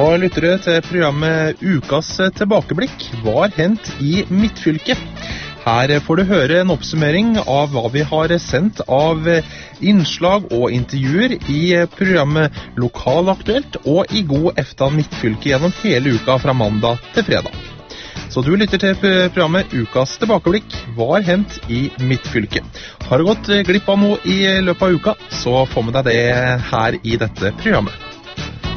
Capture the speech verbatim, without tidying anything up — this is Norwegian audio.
Nå lytter du til programmet Ukas tilbakeblikk, hva har hendt i Midtfylket? Her får du høre en oppsummering av hva vi har sendt av innslag og intervjuer i programmet Lokalaktuelt og i God eftan Midtfylke gjennom hele uka fra mandag til fredag. Så du lytter til programmet Ukas tilbakeblikk, hva har hendt i Midtfylket? Har du gått glipp av noe i løpet av uka, så få med deg det her i dette programmet.